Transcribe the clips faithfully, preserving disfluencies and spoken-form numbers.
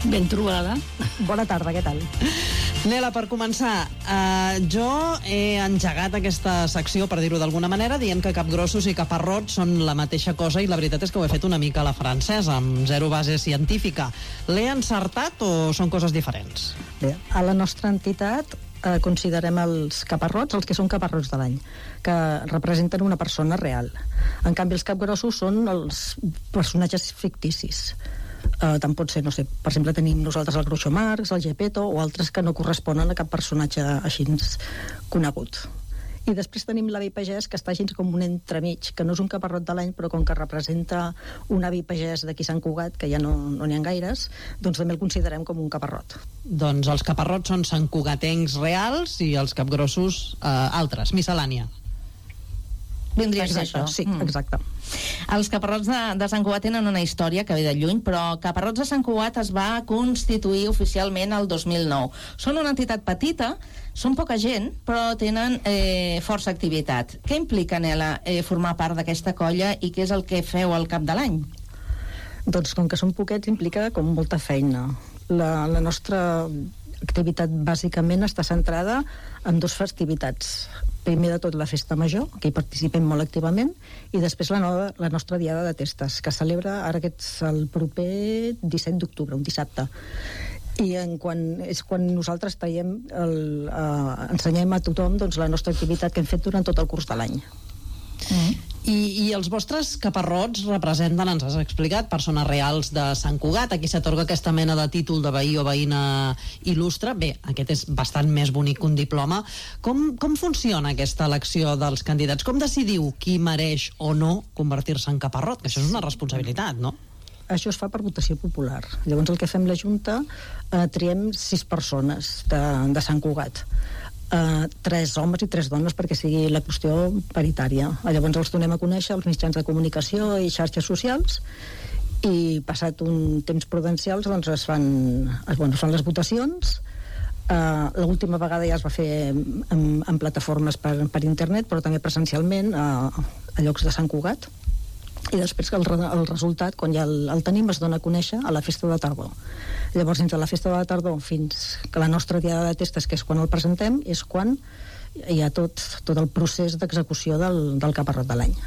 Ben trobada. Bona tarda, què tal? Nela, per començar, eh, jo he engegat aquesta secció, per dir-ho d'alguna manera, dient que capgrossos i caparrots són la mateixa cosa, i la veritat és que ho he fet una mica a la francesa, amb zero base científica. L'he encertat o són coses diferents? Bé, a la nostra entitat eh, considerem els caparrots els que són caparrots de l'any, que representen una persona real. En canvi, els capgrossos són els personatges ficticis. Uh, tant pot ser, no sé, per exemple tenim nosaltres el Groucho Marx, el Geppetto o altres que no corresponen a cap personatge així conegut. I després tenim l'avi pagès, que està així com un entremig, que no és un caparrot de l'any, però com que representa un avi pagès d'aquí Sant Cugat, que ja no n'hi no ha gaires, doncs també el considerem com un caparrot. Doncs els caparrots són santcugatencs reals i els capgrossos eh, altres, miscel·lània. Vindria a ser això. Sí, exacte. Els caparrots de, de Sant Cugat tenen una història que ve de lluny, però Caparrots de Sant Cugat es va constituir oficialment el dos mil nou. Són una entitat petita, són poca gent, però tenen eh, força activitat. Què implica, Nela, eh, formar part d'aquesta colla i què és el que feu al cap de l'any? Doncs com que són poquets implica com molta feina. La, la nostra activitat bàsicament està centrada en dues festivitats. Primer de tot la festa major, que hi participem molt activament, i després la, nova, la nostra diada de testes, que celebra ara aquest el proper disset d'octubre, un dissabte. I en quan, és quan nosaltres traiem el, eh, ensenyem a tothom doncs, la nostra activitat que hem fet durant tot el curs de l'any. Mm. I, I els vostres caparrots representen, ens has explicat, persones reals de Sant Cugat. Aquí s'atorga aquesta mena de títol de veí o veïna il·lustre. Bé, aquest és bastant més bonic que un diploma. Com, com funciona aquesta elecció dels candidats? Com decidiu qui mereix o no convertir-se en caparrot? Que això és una responsabilitat, no? Això es fa per votació popular. Llavors el que fem la Junta, eh, triem sis persones de, de Sant Cugat. Uh, tres homes i tres dones perquè sigui la qüestió paritària. Llavors els donem a conèixer als mitjans de comunicació i xarxes socials, i passat un temps prudencial doncs es fan, es, bueno, es fan les votacions. Uh, l'última vegada ja es va fer en, en plataformes per, per internet, però també presencialment a, a llocs de Sant Cugat. I després que el, el resultat, quan ja el, el tenim, es dona a conèixer a la festa de tardor. Llavors, entre la festa de la tardor fins que la nostra diada de testes, que és quan el presentem, és quan hi ha tot, tot el procés d'execució del, del caparrot de l'any.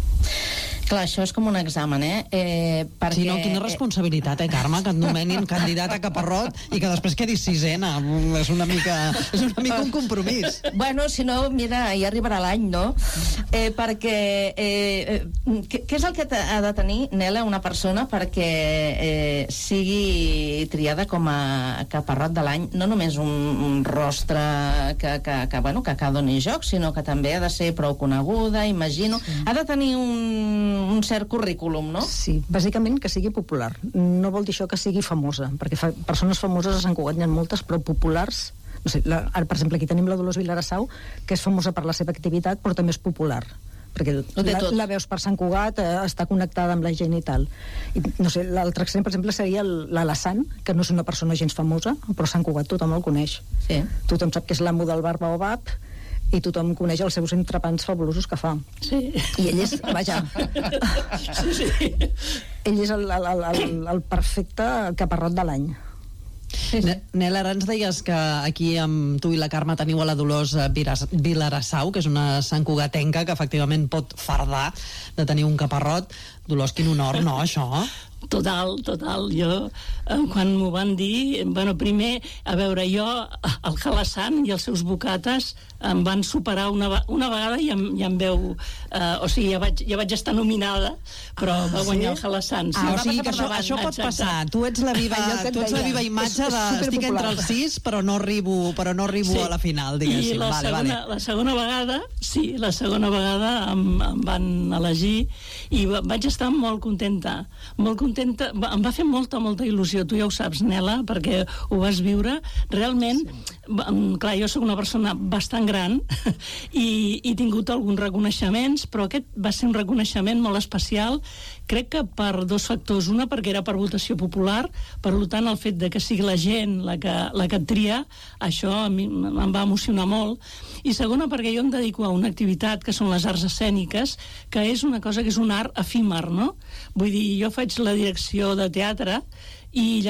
Clar, això és com un examen, eh? eh perquè... Sí, no, quina responsabilitat, eh, Carme, que et nomenin candidat a caparrot i que després quedis sisena. És una mica, és una mica un compromís. Bueno, si no, mira, ja arribarà l'any, no? Eh, perquè eh, què, què és el que ha de tenir, Nela, una persona perquè eh, sigui triada com a caparrot de l'any? No només un, un rostre que, que, que, bueno, que, que doni joc, sinó que també ha de ser prou coneguda, imagino. Sí. Ha de tenir un un cert currículum, no? Sí, bàsicament que sigui popular. No vol dir això que sigui famosa, perquè fa, persones famoses a Sant Cugat n'hi ha moltes, però populars, no sé, la, ara, per exemple, aquí tenim la Dolors Vilarassau, que és famosa per la seva activitat, però també és popular, perquè la, la veus per Sant Cugat, eh, està connectada amb la gent i tal. I, no sé, l'altre extrem, per exemple, seria l'Alassane, que no és una persona gens famosa, però Sant Cugat tothom el coneix. Sí. Tothom sap que és l'amo del bar Baobab, i tothom coneix els seus entrepans fabulosos que fa. Sí. I ell és, vaja, sí, sí. ell és el, el, el, el perfecte caparrot de l'any. Sí, sí. Nela, ara ens deies que aquí amb tu i la Carme teniu a la Dolors Vilarassau, que és una santcugatenca que efectivament pot fardar de tenir un caparrot. Dolors, quin honor, no, això? Total, total. Jo, eh, quan m'ho van dir, bueno, primer, a veure, jo, el Halasan i els seus bocates em van superar una, una vegada i em, i em veu... Eh, o sigui, ja vaig, ja vaig estar nominada, però ah, va guanyar sí? el Halasan. Sí, ah, o sigui que això, això pot exacte. Passar. Tu ets la viva, tu ets la viva imatge de... Estic entre els sis, però no arribo, però no arribo sí. a la final, diguéssim. I la, vale, segona, vale. la segona vegada, sí, la segona vegada em, em van elegir i vaig estar molt contenta, molt contenta, em va fer molta, molta il·lusió, tu ja ho saps, Nela, perquè ho vas viure, realment, sí. clar, jo sóc una persona bastant gran i he tingut alguns reconeixements, però aquest va ser un reconeixement molt especial, crec que per dos factors, una perquè era per votació popular, per tant el fet de que sigui la gent la que, la que et tria, això a mi em va emocionar molt, i segona perquè jo em dedico a una activitat que són les arts escèniques, que és una cosa que és un art efímer, no? Vull dir, jo faig la direcció de teatre i